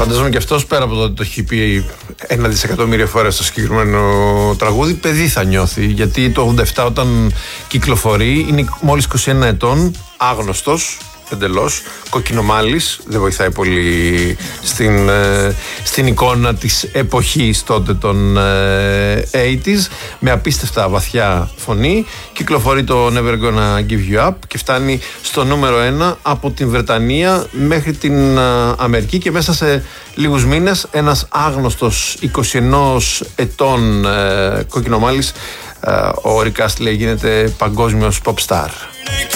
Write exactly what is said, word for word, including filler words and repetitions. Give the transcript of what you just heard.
Φαντάζομαι και αυτός πέρα από το ότι το έχει πει ένα δισεκατομμύριο φορές στο συγκεκριμένο τραγούδι, παιδί θα νιώθει. Γιατί το ογδόντα επτά όταν κυκλοφορεί είναι μόλις είκοσι ένα ετών, άγνωστος εντελώς, κοκκινομάλης, δεν βοηθάει πολύ στην, ε, στην εικόνα της εποχής τότε των ε, ογδόντα, με απίστευτα βαθιά φωνή. Κυκλοφορεί το Never Gonna Give You Up και φτάνει στο νούμερο ένα από την Βρετανία μέχρι την ε, Αμερική, και μέσα σε λίγους μήνες ένας άγνωστος είκοσι ένα ετών ε, κοκκινομάλης, ε, ο Rick Astley, γίνεται παγκόσμιος pop star.